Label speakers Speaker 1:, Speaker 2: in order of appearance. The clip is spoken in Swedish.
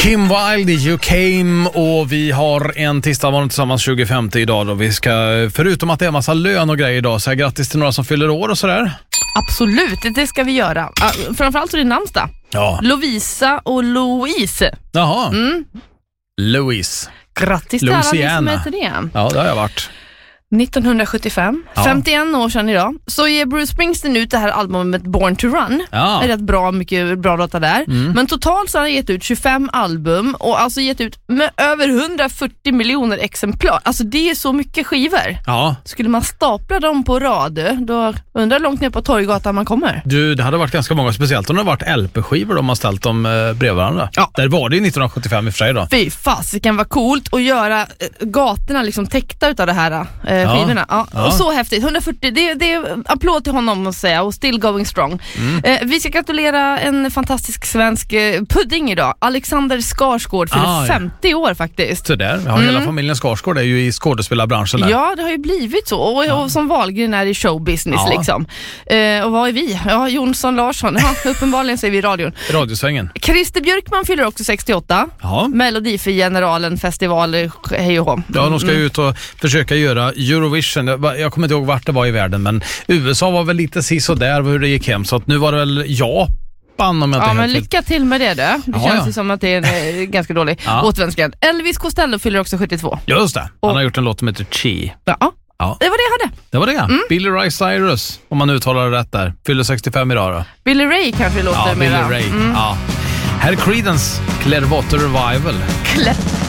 Speaker 1: Kim Wilde, You Came, och vi har en tisdagmorgon tillsammans 2050 idag då. Vi ska, förutom att det är en massa lön och grejer idag, säga grattis till några som fyller år och sådär.
Speaker 2: Absolut, det ska vi göra. Framförallt så är det namnsdag.
Speaker 1: Ja.
Speaker 2: Lovisa och Louise.
Speaker 1: Jaha. Louise.
Speaker 2: Grattis till alla ni som heter det.
Speaker 1: Ja, det har jag varit.
Speaker 2: 1975, 51 år sedan idag, så ger Bruce Springsteen ut det här albumet Born to Run.
Speaker 1: Ja.
Speaker 2: Det är rätt bra, mycket bra låtar där. Men totalt så har han gett ut 25 album och alltså gett ut med över 140 miljoner exemplar. Alltså det är så mycket skivor.
Speaker 1: Ja.
Speaker 2: Skulle man stapla dem på rad, då undrar långt ner på Torggatan man kommer.
Speaker 1: Du, det hade varit ganska många, speciellt om det har varit LP-skivor de har ställt dem bredvid varandra. Ja. Där var det ju 1975 i Frej då.
Speaker 2: Fy fast, det kan vara coolt att göra gatorna liksom täckta utav det här skivorna. Ja. Och så häftigt. 140, det är applåd till honom att säga, och still going strong. Vi ska gratulera en fantastisk svensk pudding idag. Alexander Skarsgård för 50 år faktiskt.
Speaker 1: Så där, ja, hela familjen Skarsgård är ju i skådespelarbranschen där.
Speaker 2: Ja, det har ju blivit så. Och som Wahlgren är i showbusiness liksom. Och vad är vi? Ja, Jonsson, Larsson. Ja, uppenbarligen så är vi i radion.
Speaker 1: Radiosvängen.
Speaker 2: Christer Björkman fyller också 68.
Speaker 1: Ja.
Speaker 2: Melodi för generalen, festival, hej och hå.
Speaker 1: Ja, de ska ut och försöka göra Eurovision. Jag kommer inte ihåg vart det var i världen, men USA var väl lite där hur det gick hem, så att nu var det väl Japan om jag inte
Speaker 2: men lycka till med det då. Det känns ju som att det är en ganska dålig återvändsgränd. Elvis Costello fyller också 72.
Speaker 1: Just det, han har gjort en låt som heter Chi.
Speaker 2: Ja, det var det jag hade.
Speaker 1: Det var det. Billy Ray Cyrus, om man uttalar det rätt där, fyller 65 idag då.
Speaker 2: Billy Ray kanske låter med.
Speaker 1: Billy Ray. Ja. Här är Creedence Clearwater Revival.